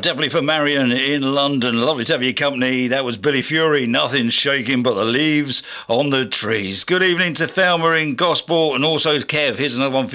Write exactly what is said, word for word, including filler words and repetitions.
definitely for Marion in London. Lovely to have your company. That was Billy Fury. Nothing's shaking but the leaves on the trees. Good evening to Thelma in Gosport, and also Kev. Here's another one for you.